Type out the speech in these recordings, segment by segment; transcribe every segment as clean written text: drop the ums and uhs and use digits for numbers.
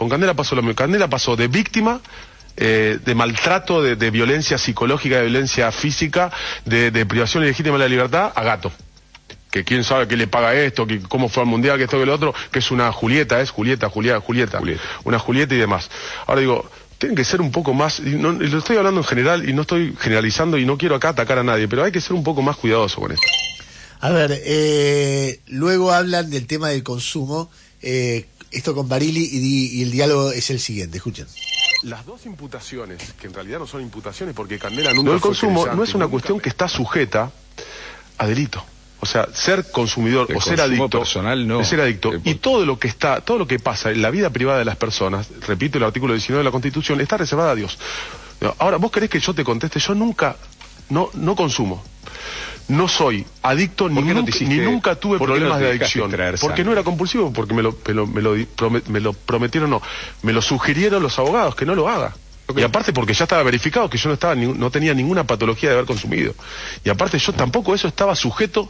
Con Candela pasó lo mismo. Candela pasó de víctima, de maltrato, de violencia psicológica, de violencia física, de privación ilegítima de la libertad, a gato. Que quién sabe qué le paga esto, que cómo fue al mundial, que esto, que lo otro, que es una Julieta, Julieta. Una Julieta y demás. Ahora digo, tienen que ser un poco más, y lo estoy hablando en general y no estoy generalizando y no quiero acá atacar a nadie, pero hay que ser un poco más cuidadoso con esto. A ver, luego hablan del tema del consumo, esto con Barilli, y el diálogo es el siguiente, escuchen. Las dos imputaciones, que en realidad no son imputaciones porque Candela nunca fue. El consumo no es una cuestión que está sujeta a delito. O sea, ser consumidor o ser adicto personal, no. Es ser adicto. Y todo lo que pasa en la vida privada de las personas, repito, el artículo 19 de la Constitución, está reservada a Dios. Ahora, ¿vos querés que yo te conteste? Yo nunca, no consumo. No soy adicto ni nunca tuve problemas de adicción. Porque no era compulsivo, porque me lo prometieron, no. Me lo sugirieron los abogados que no lo haga. Okay. Y aparte porque ya estaba verificado que yo no tenía ninguna patología de haber consumido. Y aparte yo tampoco eso estaba sujeto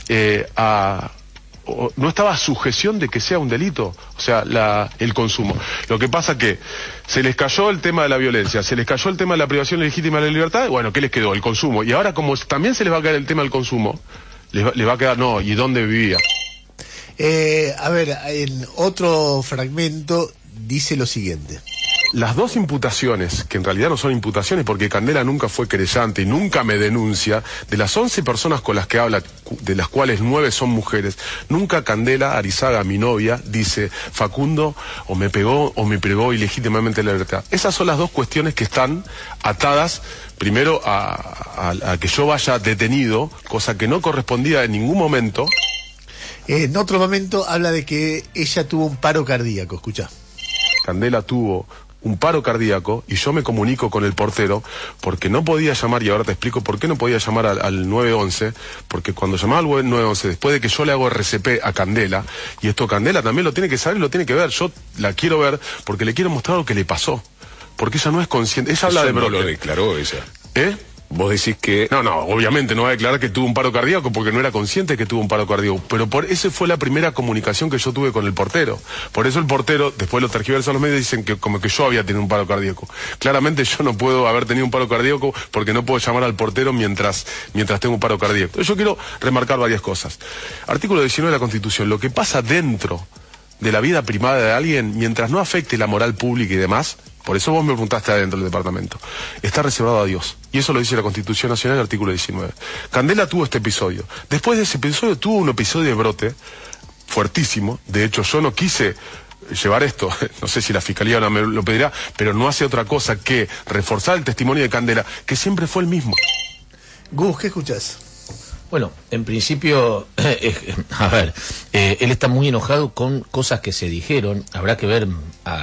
no estaba a sujeción de que sea un delito, o sea, el consumo. Lo que pasa que se les cayó el tema de la violencia, se les cayó el tema de la privación ilegítima de la libertad, y bueno, ¿qué les quedó? El consumo. Y ahora como también se les va a caer el tema del consumo, les va a quedar, no, ¿y dónde vivía? A ver, en otro fragmento dice lo siguiente. Las dos imputaciones, que en realidad no son imputaciones porque Candela nunca fue querellante y nunca me denuncia, de las 11 personas con las que habla, de las cuales 9 son mujeres, nunca Candela Arizaga, mi novia, dice Facundo o me pegó o me privó ilegítimamente la libertad. Esas son las dos cuestiones que están atadas primero a que yo vaya detenido, cosa que no correspondía en ningún momento. En otro momento habla de que ella tuvo un paro cardíaco, escuchá. Candela tuvo un paro cardíaco y yo me comunico con el portero porque no podía llamar, y ahora te explico por qué no podía llamar al 911, porque cuando llamaba al 911, después de que yo le hago RCP a Candela, y esto Candela también lo tiene que saber y lo tiene que ver, yo la quiero ver porque le quiero mostrar lo que le pasó, porque ella no es consciente, ella habla de brote. No lo declaró ella. Vos decís que... No, obviamente no va a declarar que tuvo un paro cardíaco porque no era consciente que tuvo un paro cardíaco, pero esa fue la primera comunicación que yo tuve con el portero. Por eso el portero, después lo tergiversan los medios, dicen que como que yo había tenido un paro cardíaco. Claramente yo no puedo haber tenido un paro cardíaco porque no puedo llamar al portero mientras tengo un paro cardíaco. Entonces yo quiero remarcar varias cosas. Artículo 19 de la Constitución, lo que pasa dentro de la vida privada de alguien, mientras no afecte la moral pública y demás, por eso vos me preguntaste adentro del departamento, está reservado a Dios. Y eso lo dice la Constitución Nacional, el artículo 19. Candela tuvo este episodio. Después de ese episodio tuvo un episodio de brote fuertísimo. De hecho, yo no quise llevar esto, no sé si la Fiscalía no me lo pedirá, pero no hace otra cosa que reforzar el testimonio de Candela, que siempre fue el mismo. Gus, ¿qué escuchás? Bueno, en principio, a ver, él está muy enojado con cosas que se dijeron. Habrá que ver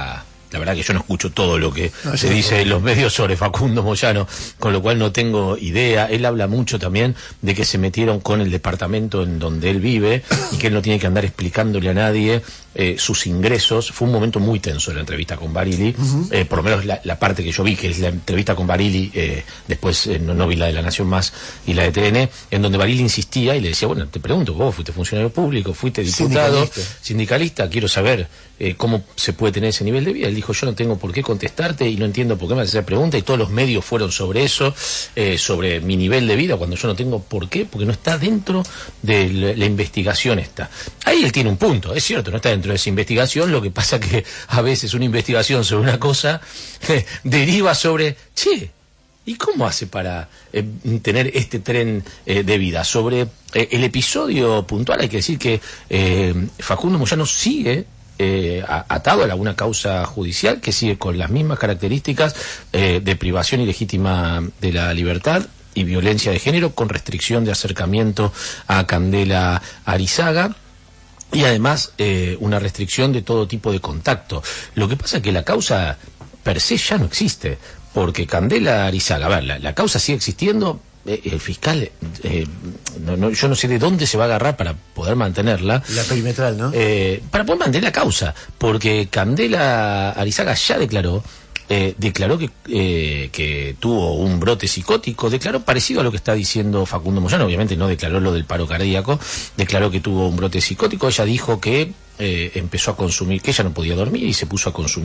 la verdad que yo no escucho todo lo que se dice en los medios sobre Facundo Moyano, con lo cual no tengo idea. Él habla mucho también de que se metieron con el departamento en donde él vive y que él no tiene que andar explicándole a nadie sus ingresos. Fue un momento muy tenso la entrevista con Barilli, por lo menos la parte que yo vi, que es la entrevista con Barilli, después no vi la de La Nación Más y la de TN, en donde Barilli insistía y le decía, bueno, te pregunto, vos fuiste funcionario público, fuiste diputado, sindicalista, quiero saber cómo se puede tener ese nivel de vida. Él dijo, yo no tengo por qué contestarte y no entiendo por qué me haces esa pregunta, y todos los medios fueron sobre eso, sobre mi nivel de vida, cuando yo no tengo por qué, porque no está dentro de la investigación esta. Ahí él tiene un punto, es cierto, no está dentro de esa investigación, lo que pasa que a veces una investigación sobre una cosa deriva sobre, che, ¿y cómo hace para tener este tren de vida? Sobre el episodio puntual hay que decir que Facundo Moyano sigue atado a alguna causa judicial que sigue con las mismas características de privación ilegítima de la libertad y violencia de género, con restricción de acercamiento a Candela Arizaga, y además una restricción de todo tipo de contacto. Lo que pasa es que la causa per se ya no existe, porque Candela Arizaga, a ver, la causa sigue existiendo. El fiscal, yo no sé de dónde se va a agarrar para poder mantenerla. La perimetral, ¿no? Para poder mantener la causa, porque Candela Arizaga ya declaró que tuvo un brote psicótico, declaró parecido a lo que está diciendo Facundo Moyano, obviamente no declaró lo del paro cardíaco, declaró que tuvo un brote psicótico. Ella dijo que empezó a consumir, que ella no podía dormir y se puso a consumir